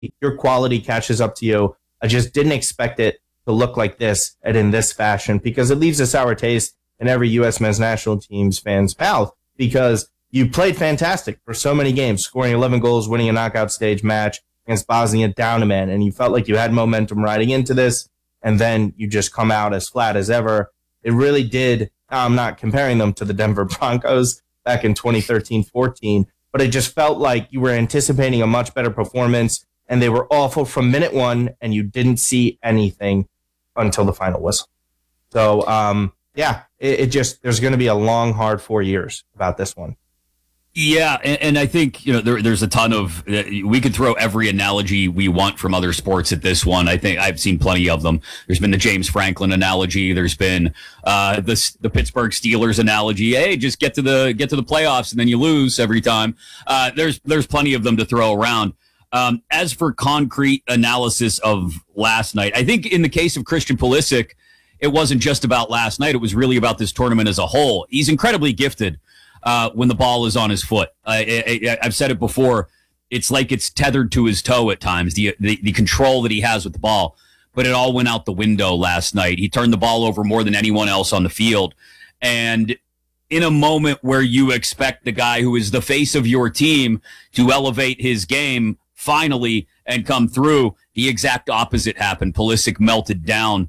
your quality catches up to you. I just didn't expect it to look like this and in this fashion, because it leaves a sour taste in every U.S. men's national team's fans' mouth, because you played fantastic for so many games, scoring 11 goals, winning a knockout stage match against Bosnia down a man, and you felt like you had momentum riding into this, and then you just come out as flat as ever. It really did. I'm not comparing them to the Denver Broncos back in 2013-14, but it just felt like you were anticipating a much better performance, and they were awful from minute one, and you didn't see anything until the final whistle. So, it just, there's going to be a long, hard 4 years about this one. Yeah, and I think, there's a ton of, we could throw every analogy we want from other sports at this one. I think I've seen plenty of them. There's been the James Franklin analogy. There's been the Pittsburgh Steelers analogy. Hey, just get to the playoffs and then you lose every time. There's plenty of them to throw around. As for concrete analysis of last night, I think in the case of Christian Pulisic, it wasn't just about last night. It was really about this tournament as a whole. He's incredibly gifted when the ball is on his foot. I've said it before. It's like it's tethered to his toe at times, the control that he has with the ball. But it all went out the window last night. He turned the ball over more than anyone else on the field. And in a moment where you expect the guy who is the face of your team to elevate his game finally and come through, the exact opposite happened. Pulisic melted down.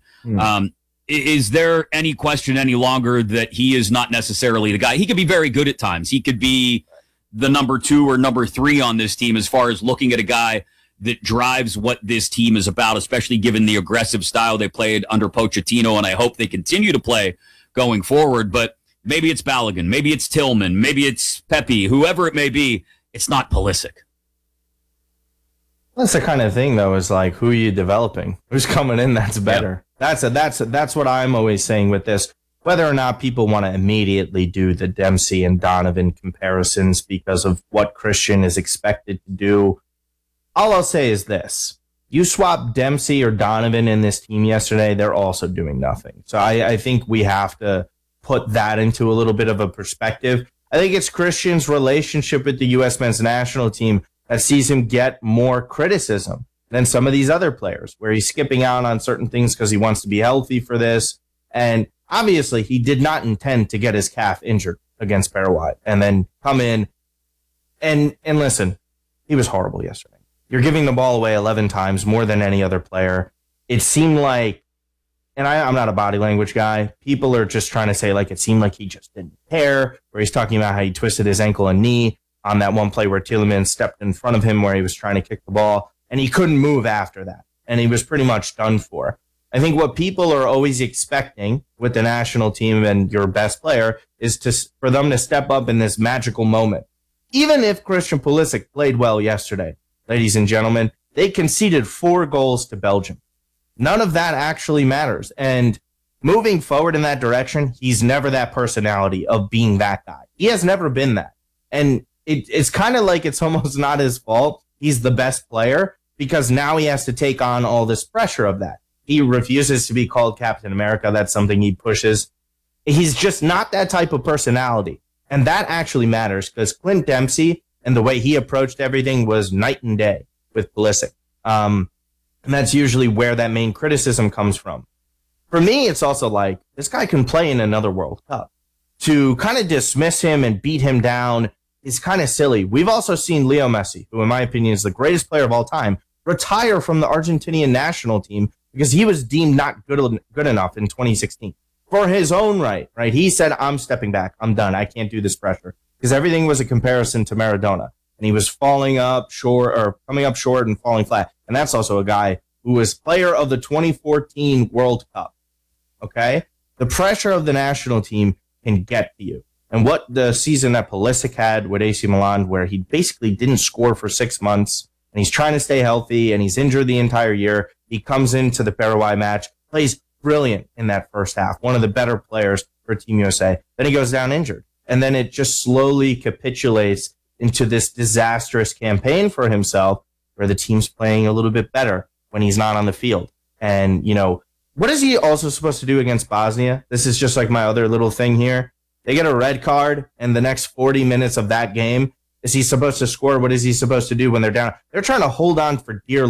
Is there any question any longer that he is not necessarily the guy? He could be very good at times. He could be the number 2 or number 3 on this team as far as looking at a guy that drives what this team is about, especially given the aggressive style they played under Pochettino, and I hope they continue to play going forward. But maybe it's Balogun, maybe it's Tillman, maybe it's Pepe, whoever it may be. It's not Pulisic. That's the kind of thing, though, is like, who are you developing? Who's coming in that's better? Yep. That's what I'm always saying with this. Whether or not people want to immediately do the Dempsey and Donovan comparisons because of what Christian is expected to do, all I'll say is this. You swap Dempsey or Donovan in this team yesterday, they're also doing nothing. So I think we have to put that into a little bit of a perspective. I think it's Christian's relationship with the U.S. men's national team that sees him get more criticism than some of these other players, where he's skipping out on certain things because he wants to be healthy for this. And obviously, he did not intend to get his calf injured against Paraguay and then come in and listen, he was horrible yesterday. You're giving the ball away 11 times, more than any other player. It seemed like, and I'm not a body language guy, people are just trying to say, like, it seemed like he just didn't care, where he's talking about how he twisted his ankle and knee on that one play where Tielemans stepped in front of him where he was trying to kick the ball, and he couldn't move after that, and he was pretty much done for. I think what people are always expecting with the national team and your best player is for them to step up in this magical moment. Even if Christian Pulisic played well yesterday, ladies and gentlemen, they conceded 4 goals to Belgium. None of that actually matters, and moving forward in that direction, he's never that personality of being that guy. He has never been that, and it's kind of like it's almost not his fault. He's the best player, because now he has to take on all this pressure of that. He refuses to be called Captain America. That's something he pushes. He's just not that type of personality. And that actually matters, because Clint Dempsey and the way he approached everything was night and day with Pulisic. And that's usually where that main criticism comes from. For me, it's also like, this guy can play in another World Cup. To kind of dismiss him and beat him down is kind of silly. We've also seen Leo Messi, who in my opinion is the greatest player of all time, retire from the Argentinian national team because he was deemed not good enough in 2016 for his own right. He said, I'm stepping back. I'm done. I can't do this pressure, because everything was a comparison to Maradona, and he was falling up short or coming up short and falling flat. And that's also a guy who was player of the 2014 World Cup. Okay. The pressure of the national team can get to you. And what the season that Pulisic had with AC Milan, where he basically didn't score for 6 months, and he's trying to stay healthy, and he's injured the entire year. He comes into the Paraguay match, plays brilliant in that first half, one of the better players for Team USA. Then he goes down injured. And then it just slowly capitulates into this disastrous campaign for himself, where the team's playing a little bit better when he's not on the field. And, what is he also supposed to do against Bosnia? This is just like my other little thing here. They get a red card, and the next 40 minutes of that game, Is he supposed to score? What is he supposed to do when they're down? They're trying to hold on for dear